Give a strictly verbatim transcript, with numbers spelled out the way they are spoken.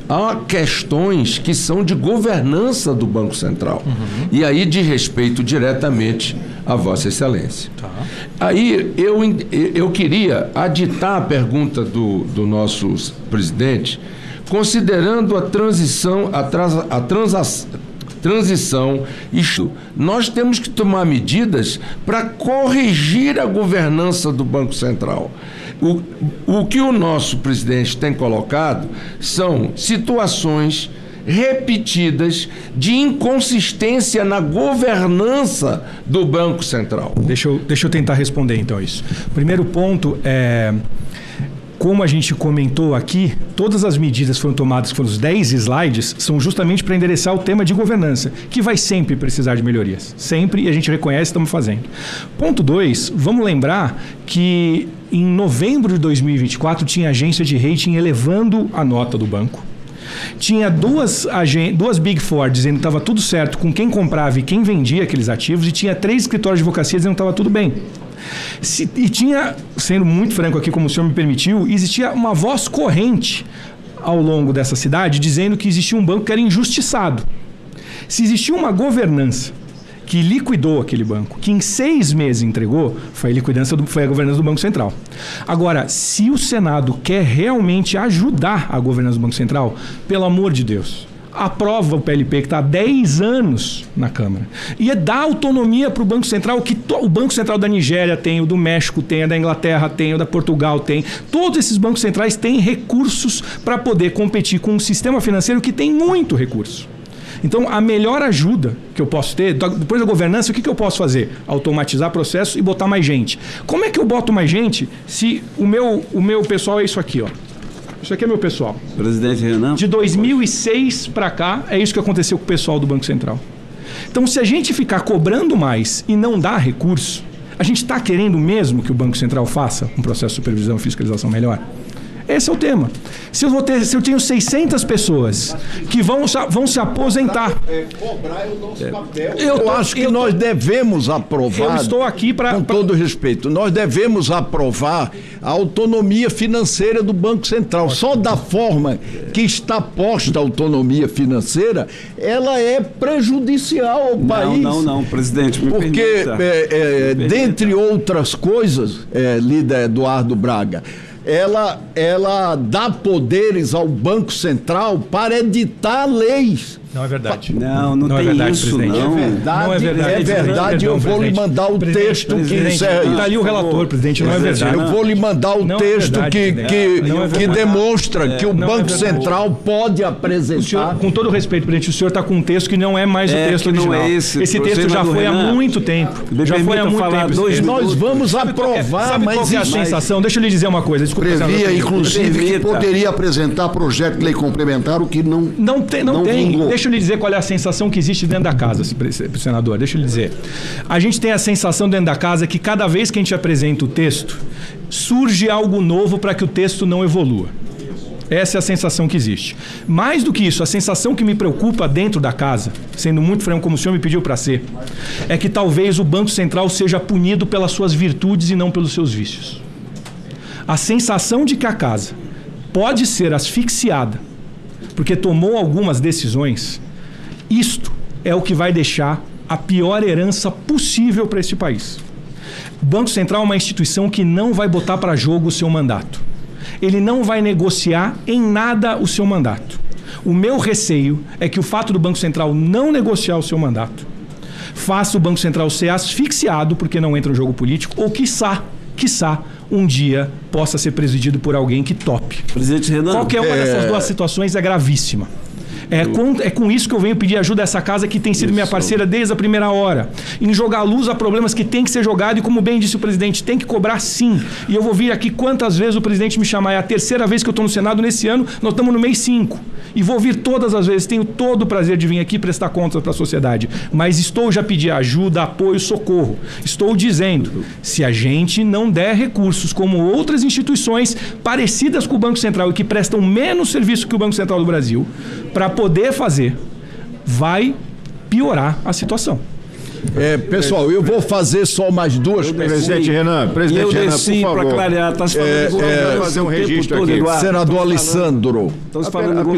há questões que são de governança do Banco Central. Uhum. E aí de respeito diretamente a Vossa Excelência. Tá. Aí eu, eu queria aditar a pergunta do, do nosso presidente, considerando a transição, a, trans, a transa, transição, isto, nós temos que tomar medidas para corrigir a governança do Banco Central. O, o que o nosso presidente tem colocado são situações repetidas de inconsistência na governança do Banco Central. Deixa eu, deixa eu tentar responder então isso. Primeiro ponto é... Como a gente comentou aqui, todas as medidas que foram tomadas, que foram os dez slides, são justamente para endereçar o tema de governança, que vai sempre precisar de melhorias. Sempre, e a gente reconhece que estamos fazendo. Ponto dois, vamos lembrar que em novembro de dois mil e vinte e quatro tinha agência de rating elevando a nota do banco. Tinha duas, duas Big Four dizendo que estava tudo certo com quem comprava e quem vendia aqueles ativos, e tinha três escritórios de advocacia dizendo que estava tudo bem. Se, e tinha, sendo muito franco aqui, como o senhor me permitiu, existia uma voz corrente ao longo dessa cidade dizendo que existia um banco que era injustiçado. Se existia uma governança que liquidou aquele banco, que em seis meses entregou, foi a, liquidança do, foi a governança do Banco Central. Agora, se o Senado quer realmente ajudar a governança do Banco Central, pelo amor de Deus, aprova o P L P que está há dez anos na Câmara. E é dar autonomia para o Banco Central, que to, o Banco Central da Nigéria tem, o do México tem, o da Inglaterra tem, o da Portugal tem. Todos esses bancos centrais têm recursos para poder competir com um sistema financeiro que tem muito recurso. Então, a melhor ajuda que eu posso ter, depois da governança, o que, que eu posso fazer? Automatizar processo e botar mais gente. Como é que eu boto mais gente se o meu, o meu pessoal é isso aqui, ó? Isso aqui é meu pessoal. Presidente Renan. De dois mil e seis para cá, é isso que aconteceu com o pessoal do Banco Central. Então, se a gente ficar cobrando mais e não dar recurso, a gente está querendo mesmo que o Banco Central faça um processo de supervisão e fiscalização melhor? Esse é o tema. Se eu, vou ter, se eu tenho seiscentas pessoas que vão, vão se aposentar... É, cobrar é o nosso é. papel. Eu, eu acho que eu nós tô, devemos aprovar... Eu estou aqui para... Com pra... todo respeito, nós devemos aprovar a autonomia financeira do Banco Central. Só da forma que está posta a autonomia financeira, ela é prejudicial ao não, país. Não, não, não, presidente, me Porque, é, é, me dentre outras coisas, é, líder Eduardo Braga, Ela, ela dá poderes ao Banco Central para editar leis. Não é verdade. Não, não, não tem é verdade, isso, presidente. não. É verdade, não é verdade. É verdade, eu vou lhe mandar o texto que encerra isso. Está ali o relator, presidente, não é verdade. Eu vou lhe mandar o texto que, que, que demonstra que o Banco Central pode apresentar... Com todo respeito, presidente, o senhor está com um texto que não é mais o texto original. Esse texto já foi há muito tempo. Já foi há muito tempo. Nós vamos aprovar, mas... Sabe qual é a sensação? Deixa eu lhe dizer uma coisa. Previa, inclusive, que poderia apresentar projeto de lei complementar, o que não... Não tem, não tem. Deixa eu lhe dizer qual é a sensação que existe dentro da casa, senador. Deixa eu lhe dizer. A gente tem a sensação dentro da casa que cada vez que a gente apresenta o texto, surge algo novo para que o texto não evolua. Essa é a sensação que existe. Mais do que isso, a sensação que me preocupa dentro da casa, sendo muito franco como o senhor me pediu para ser, é que talvez o Banco Central seja punido pelas suas virtudes e não pelos seus vícios. A sensação de que a casa pode ser asfixiada porque tomou algumas decisões, isto é o que vai deixar a pior herança possível para este país. O Banco Central é uma instituição que não vai botar para jogo o seu mandato. Ele não vai negociar em nada o seu mandato. O meu receio é que o fato do Banco Central não negociar o seu mandato faça o Banco Central ser asfixiado porque não entra no jogo político, ou quiçá, quiçá, um dia possa ser presidido por alguém que tope. Presidente Renan, qualquer uma é... dessas duas situações é gravíssima. É com, é com isso que eu venho pedir ajuda a essa casa que tem sido isso. minha parceira desde a primeira hora, em jogar luz a problemas que tem que ser jogado e, como bem disse o presidente, tem que cobrar sim. E eu vou vir aqui quantas vezes o presidente me chamar. É a terceira vez que eu estou no Senado nesse ano, nós estamos no mês cinco. E vou vir todas as vezes, tenho todo o prazer de vir aqui prestar contas para a sociedade. Mas estou já pedindo ajuda, apoio, socorro. Estou dizendo, se a gente não der recursos como outras instituições parecidas com o Banco Central e que prestam menos serviço que o Banco Central do Brasil, para poder fazer, vai piorar a situação. É, pessoal, eu vou fazer só mais duas perguntas. Presidente Renan, presidente eu Renan, desci por favor. Para clarear, está se falando é, de governança é, fazer um registro todo, aqui. Eduardo. Senador Alessandro. Estão se falando